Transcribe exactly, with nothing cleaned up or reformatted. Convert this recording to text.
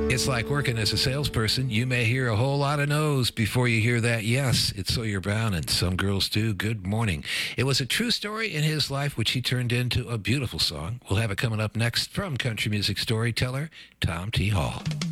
It's like working as a salesperson. You may hear a whole lot of no's before you hear that yes. It's Sawyer Brown, and some girls do. Good morning. It was a true story in his life, which he turned into a beautiful song. We'll have it coming up next from country music storyteller Tom T. Hall.